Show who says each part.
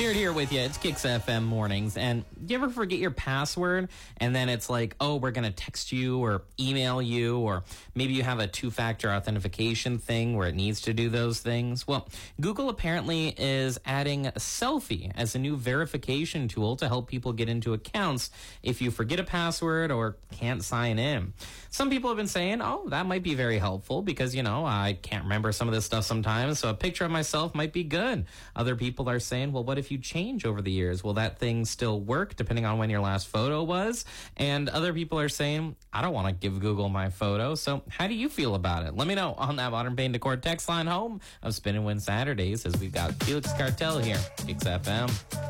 Speaker 1: Jared here with you. It's Kicks FM mornings. And do you ever forget your password and then it's like, oh, we're going to text you or email you, or maybe you have a two-factor authentication thing where it needs to do those things? Well, Google apparently is adding a selfie as a new verification tool to help people get into accounts if you forget a password or can't sign in. Some people have been saying, oh, that might be very helpful because, I can't remember some of this stuff sometimes, so a picture of myself might be good. Other people are saying, well, what if you change over the years? Will that thing still work depending on when your last photo was? And other people are saying, I don't want to give Google my photo. So how do you feel about it? Let me know on that Modern Pain Decor text line home of Spin and Win Saturdays, as we've got Felix Cartel here, Kicks FM.